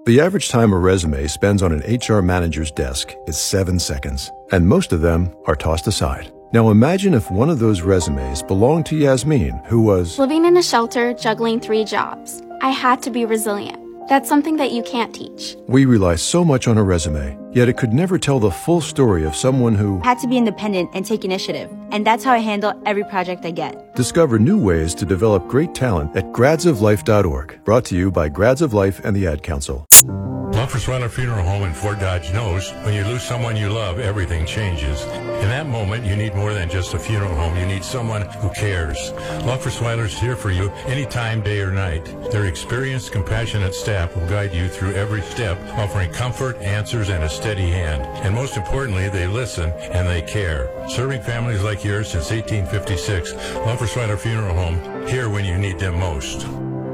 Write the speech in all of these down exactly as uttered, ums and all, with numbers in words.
The average time a resume spends on an H R manager's desk is seven seconds, and most of them are tossed aside. Now imagine if one of those resumes belonged to Yasmin, who was living in a shelter, juggling three jobs. I had to be resilient. That's something that you can't teach. We rely so much on a resume, yet it could never tell the full story of someone who had to be independent and take initiative. And that's how I handle every project I get. Discover new ways to develop great talent at grads of life dot org. Brought to you by Grads of Life and the Ad Council. Longforest Funeral Home in Fort Dodge knows when you lose someone you love, everything changes. In that moment, you need more than just a funeral home. You need someone who cares. Longforest is here for you anytime, day or night. Their experienced, compassionate staff will guide you through every step, offering comfort, answers, and a steady hand. And most importantly, they listen and they care. Serving families like yours since eighteen fifty-six, Longforest Funeral Home, here when you need them most.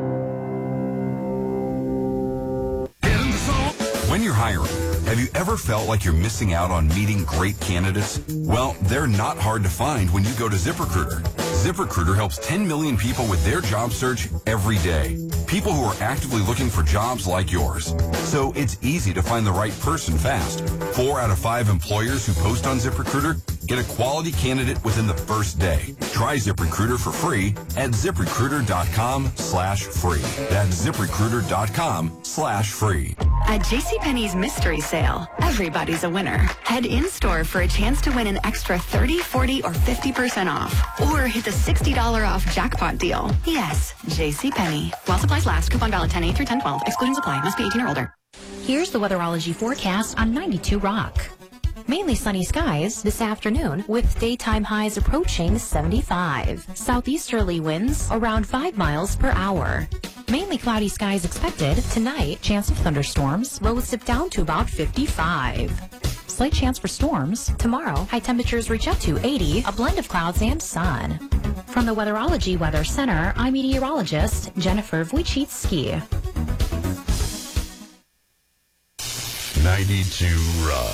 When you're hiring, have you ever felt like you're missing out on meeting great candidates? Well, they're not hard to find when you go to ZipRecruiter. ZipRecruiter helps ten million people with their job search every day. People who are actively looking for jobs like yours. So it's easy to find the right person fast. Four out of five employers who post on ZipRecruiter get a quality candidate within the first day. Try ZipRecruiter for free at ZipRecruiter.com slash free. That's ZipRecruiter.com slash free. At JCPenney's mystery sale, everybody's a winner. Head in-store for a chance to win an extra thirty, forty, or fifty percent off. Or hit the sixty dollars off jackpot deal. Yes, JCPenney. While supplies last, coupon valid ten eight through ten twelve. Excluding supply. Must be eighteen or older. Here's the weatherology forecast on ninety-two Rock. Mainly sunny skies this afternoon with daytime highs approaching seventy-five. Southeasterly winds around five miles per hour. Mainly cloudy skies expected tonight. Chance of thunderstorms. Lows dip down to about fifty-five. Slight chance for storms. Tomorrow, high temperatures reach up to eighty. A blend of clouds and sun. From the Weatherology Weather Center, I'm meteorologist Jennifer Wojcicki. ninety-two Rock.